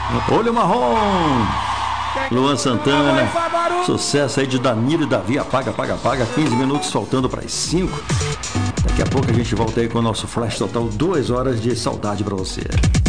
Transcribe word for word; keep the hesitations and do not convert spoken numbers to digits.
Olho Marrom. Luan Santana. Sucesso aí de Danilo e Davi. Apaga, apaga, apaga. quinze minutos faltando para as cinco. Daqui a pouco a gente volta aí com o nosso Flash Total. Duas horas de saudade para você.